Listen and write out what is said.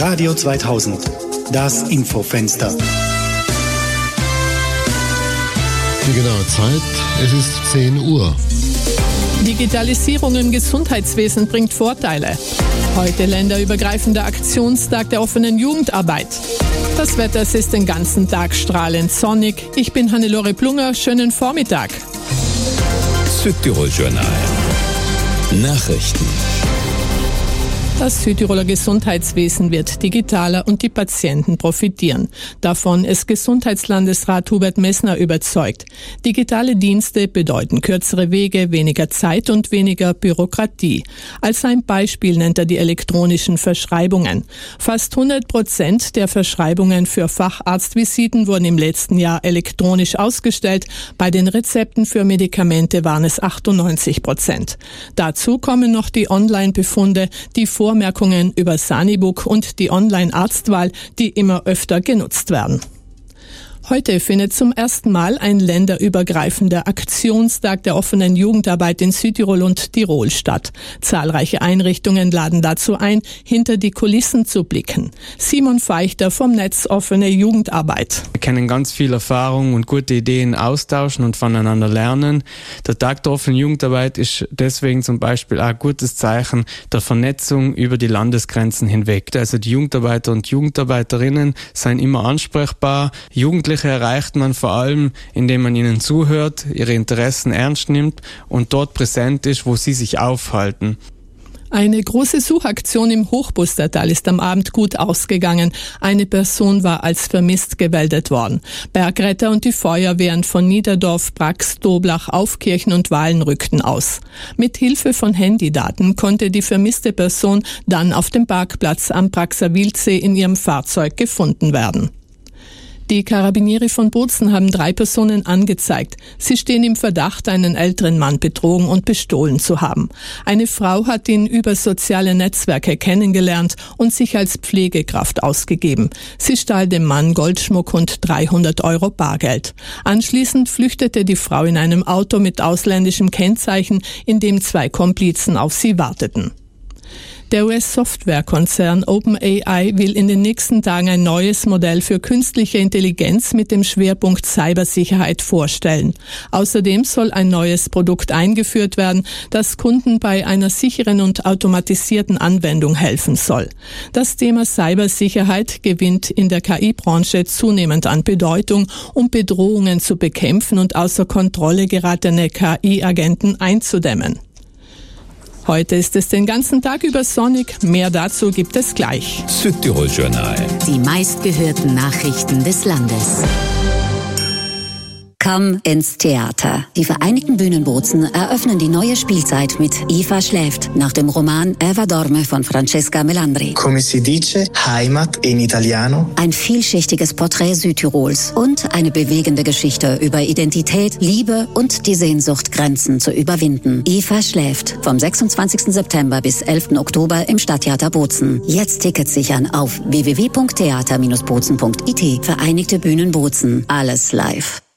Radio 2000, das Infofenster. Die genaue Zeit, es ist 10 Uhr. Digitalisierung im Gesundheitswesen bringt Vorteile. Heute länderübergreifender Aktionstag der offenen Jugendarbeit. Das Wetter ist den ganzen Tag strahlend sonnig. Ich bin Hannelore Plunger. Schönen Vormittag. Südtirol Journal. Nachrichten. Das Südtiroler Gesundheitswesen wird digitaler und die Patienten profitieren. Davon ist Gesundheitslandesrat Hubert Messner überzeugt. Digitale Dienste bedeuten kürzere Wege, weniger Zeit und weniger Bürokratie. Als ein Beispiel nennt er die elektronischen Verschreibungen. Fast 100% der Verschreibungen für Facharztvisiten wurden im letzten Jahr elektronisch ausgestellt. Bei den Rezepten für Medikamente waren es 98%. Dazu kommen noch die Online-Befunde, die Vormerkungen über Sanibook und die Online-Arztwahl, die immer öfter genutzt werden. Heute findet zum ersten Mal ein länderübergreifender Aktionstag der offenen Jugendarbeit in Südtirol und Tirol statt. Zahlreiche Einrichtungen laden dazu ein, hinter die Kulissen zu blicken. Simon Feichter vom Netz Offene Jugendarbeit. Wir können ganz viel Erfahrung und gute Ideen austauschen und voneinander lernen. Der Tag der offenen Jugendarbeit ist deswegen zum Beispiel auch ein gutes Zeichen der Vernetzung über die Landesgrenzen hinweg. Also die Jugendarbeiter und Jugendarbeiterinnen sind immer ansprechbar. Jugendliche erreicht man vor allem, indem man ihnen zuhört, ihre Interessen ernst nimmt und dort präsent ist, wo sie sich aufhalten. Eine große Suchaktion im Hochbustertal ist am Abend gut ausgegangen. Eine Person war als vermisst gemeldet worden. Bergretter und die Feuerwehren von Niederdorf, Brax, Doblach, Aufkirchen und Wahlen rückten aus. Mit Hilfe von Handydaten konnte die vermisste Person dann auf dem Parkplatz am Braxer Wildsee in ihrem Fahrzeug gefunden werden. Die Karabinieri von Bozen haben 3 Personen angezeigt. Sie stehen im Verdacht, einen älteren Mann betrogen und bestohlen zu haben. Eine Frau hat ihn über soziale Netzwerke kennengelernt und sich als Pflegekraft ausgegeben. Sie stahl dem Mann Goldschmuck und 300 € Bargeld. Anschließend flüchtete die Frau in einem Auto mit ausländischem Kennzeichen, in dem 2 Komplizen auf sie warteten. Der US-Softwarekonzern OpenAI will in den nächsten Tagen ein neues Modell für künstliche Intelligenz mit dem Schwerpunkt Cybersicherheit vorstellen. Außerdem soll ein neues Produkt eingeführt werden, das Kunden bei einer sicheren und automatisierten Anwendung helfen soll. Das Thema Cybersicherheit gewinnt in der KI-Branche zunehmend an Bedeutung, um Bedrohungen zu bekämpfen und außer Kontrolle geratene KI-Agenten einzudämmen. Heute ist es den ganzen Tag über sonnig. Mehr dazu gibt es gleich. Südtirol Journal. Die meistgehörten Nachrichten des Landes. Komm ins Theater. Die Vereinigten Bühnen Bozen eröffnen die neue Spielzeit mit Eva schläft nach dem Roman Eva dorme von Francesca Melandri. Come si dice, Heimat in Italiano. Ein vielschichtiges Porträt Südtirols und eine bewegende Geschichte über Identität, Liebe und die Sehnsucht, Grenzen zu überwinden. Eva schläft vom 26. September bis 11. Oktober im Stadttheater Bozen. Jetzt Tickets sichern auf www.theater-bozen.it. Vereinigte Bühnen Bozen. Alles live.